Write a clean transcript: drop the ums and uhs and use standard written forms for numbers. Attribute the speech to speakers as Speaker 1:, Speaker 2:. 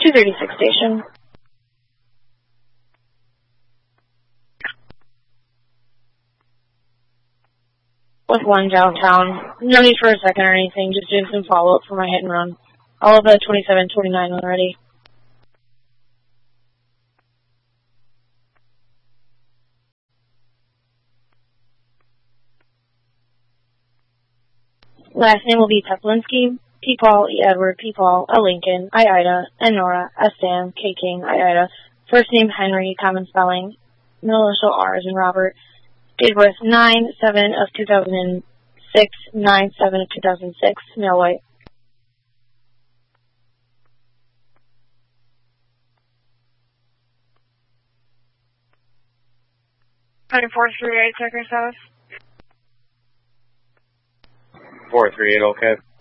Speaker 1: 236 station. With 1 downtown. No need for a second or anything, just doing some follow-up for my hit and run. All of the 2729 already. Last name will be Teplinski, P. Paul, E. Edward, P. Paul, A. Lincoln, I. Ida, N. Nora, S. Dan, K. King, I. Ida. First name Henry, common spelling. Middle initial R as in Robert. Date of birth 9/7 of 2006, 9/7 of 2006, male white.
Speaker 2: 2438 Tucker's house.
Speaker 3: 438, okay.